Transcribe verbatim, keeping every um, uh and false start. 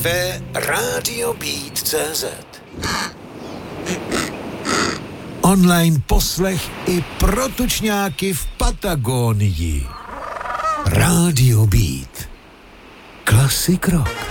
ve rádio beat tečka cé zet. Online poslech i pro tučňáky v Patagonii. Rádio Beat. Classic rock.